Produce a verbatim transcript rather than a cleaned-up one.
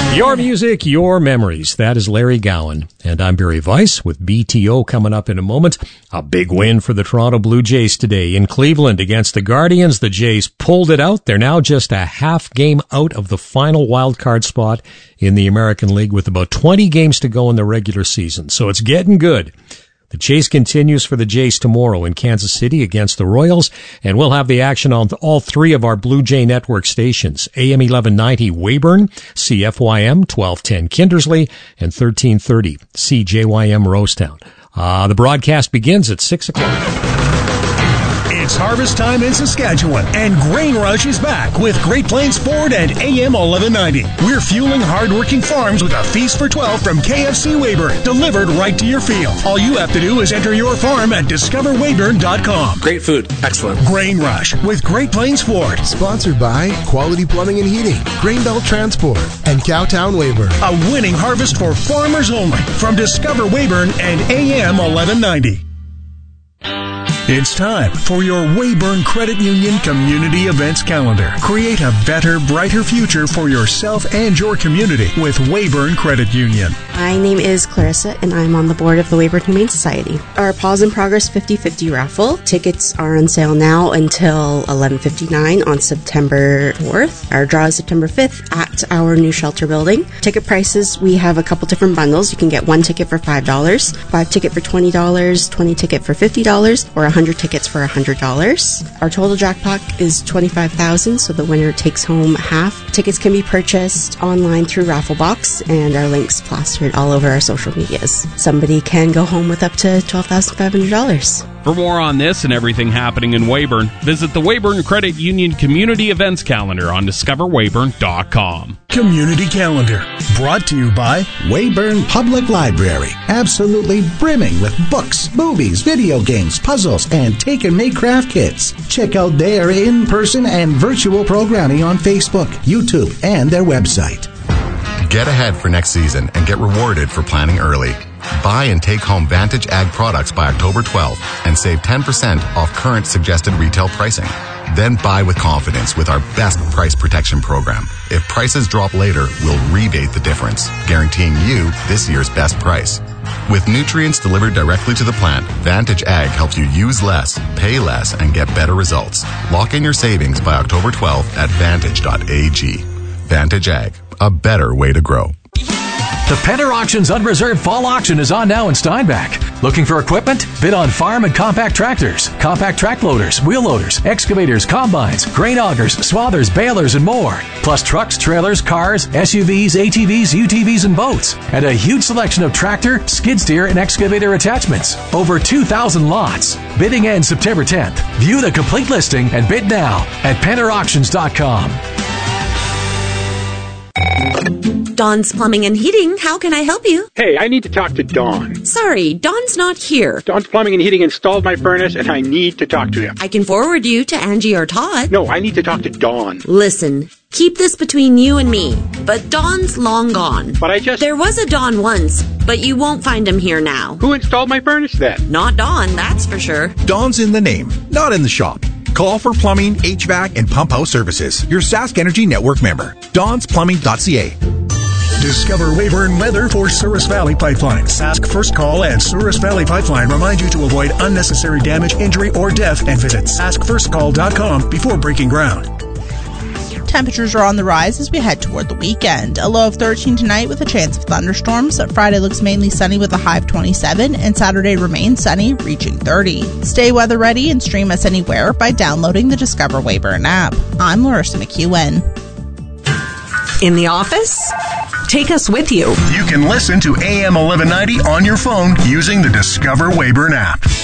Your music, your memories. That is Larry Gowan. And I'm Barry Weiss with B T O coming up in a moment. A big win for the Toronto Blue Jays today in Cleveland against the Guardians. The Jays pulled it out. They're now just a half game out of the final wild card spot in the American League with about twenty games to go in the regular season. So it's getting good. The chase continues for the Jays tomorrow in Kansas City against the Royals, and we'll have the action on all three of our Blue Jay Network stations, A M eleven ninety Weyburn, C F Y M twelve ten Kindersley, and thirteen thirty C J Y M Rosetown. Uh, the broadcast begins at six o'clock. It's harvest time in Saskatchewan, and Grain Rush is back with Great Plains Ford and A M eleven ninety. We're fueling hard-working farms with a feast for twelve from K F C Weyburn, delivered right to your field. All you have to do is enter your farm at discover weyburn dot com. Great food. Excellent. Grain Rush with Great Plains Ford. Sponsored by Quality Plumbing and Heating, Grainbelt Transport, and Cowtown Weyburn. A winning harvest for farmers only from Discover Weyburn and A M eleven ninety. It's time for your Weyburn Credit Union Community Events Calendar. Create a better, brighter future for yourself and your community with Weyburn Credit Union. My name is Clarissa, and I'm on the board of the Weyburn Humane Society. Our Paws in Progress fifty fifty raffle tickets are on sale now until eleven fifty-nine on September fourth. Our draw is September fifth at our new shelter building. Ticket prices, we have a couple different bundles. You can get one ticket for five dollars, five ticket for twenty dollars, twenty ticket for fifty dollars, or one hundred tickets for one hundred dollars. Our total jackpot is twenty-five thousand dollars, so the winner takes home half. Tickets can be purchased online through Rafflebox, and our links plastered all over our social medias. Somebody can go home with up to twelve thousand five hundred dollars. For more on this and everything happening in Weyburn, visit the Weyburn Credit Union Community Events Calendar on discover weyburn dot com. Community Calendar, brought to you by Weyburn Public Library, absolutely brimming with books, movies, video games, puzzles, and take-and-make craft kits. Check out their in-person and virtual programming on Facebook, YouTube, and their website. Get ahead for next season and get rewarded for planning early. Buy and take home Vantage Ag products by October twelfth and save ten percent off current suggested retail pricing. Then buy with confidence with our best price protection program. If prices drop later, we'll rebate the difference, guaranteeing you this year's best price. With nutrients delivered directly to the plant, Vantage Ag helps you use less, pay less, and get better results. Lock in your savings by October twelfth at vantage dot a g. Vantage Ag, a better way to grow. The Penner Auctions Unreserved Fall Auction is on now in Steinbach. Looking for equipment? Bid on farm and compact tractors, compact track loaders, wheel loaders, excavators, combines, grain augers, swathers, balers, and more. Plus trucks, trailers, cars, S U Vs, A T Vs, U T Vs, and boats. And a huge selection of tractor, skid steer, and excavator attachments. Over two thousand lots. Bidding ends September tenth. View the complete listing and bid now at penner auctions dot com. Dawn's Plumbing and Heating. How can I help you? Hey, I need to talk to Dawn. Sorry, Dawn's not here. Dawn's Plumbing and Heating installed my furnace, and I need to talk to him. I can forward you to Angie or Todd. No, I need to talk to Dawn. Listen, keep this between you and me, but Dawn's long gone. But I just... There was a Dawn once, but you won't find him here now. Who installed my furnace then? Not Dawn, that's for sure. Dawn's in the name, not in the shop. Call for plumbing, H V A C, and pump house services. Your Sask Energy Network member. dawns plumbing dot c a. Discover Weyburn weather for Souris Valley Pipeline. Sask First Call and Souris Valley Pipeline remind you to avoid unnecessary damage, injury, or death, and visit sask first call dot com before breaking ground. Temperatures are on the rise as we head toward the weekend. A low of thirteen tonight with a chance of thunderstorms. Friday looks mainly sunny with a high of twenty-seven, and Saturday remains sunny, reaching thirty. Stay weather ready and stream us anywhere by downloading the Discover Weyburn app. I'm Larissa McEwen. In the office? Take us with you. You can listen to A M eleven ninety on your phone using the Discover Weyburn app.